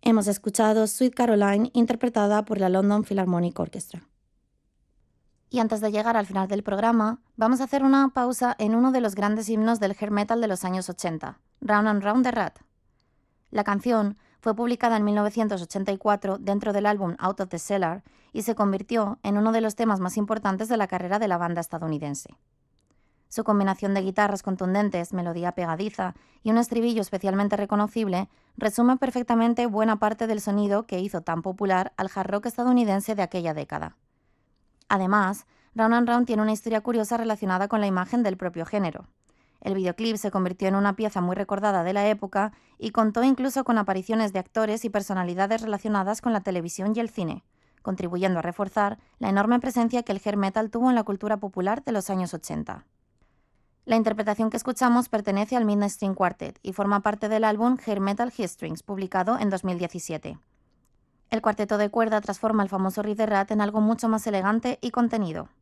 Hemos escuchado Sweet Caroline, interpretada por la London Philharmonic Orchestra. Y antes de llegar al final del programa, vamos a hacer una pausa en uno de los grandes himnos del hair metal de los años 80, Round and Round the Rat. La canción fue publicada en 1984 dentro del álbum Out of the Cellar y se convirtió en uno de los temas más importantes de la carrera de la banda estadounidense. Su combinación de guitarras contundentes, melodía pegadiza y un estribillo especialmente reconocible resume perfectamente buena parte del sonido que hizo tan popular al hard rock estadounidense de aquella década. Además, Round and Round tiene una historia curiosa relacionada con la imagen del propio género. El videoclip se convirtió en una pieza muy recordada de la época y contó incluso con apariciones de actores y personalidades relacionadas con la televisión y el cine, contribuyendo a reforzar la enorme presencia que el hair metal tuvo en la cultura popular de los años 80. La interpretación que escuchamos pertenece al Midnight String Quartet y forma parte del álbum Hair Metal Strings, publicado en 2017. El cuarteto de cuerda transforma el famoso riff de Rat en algo mucho más elegante y contenido.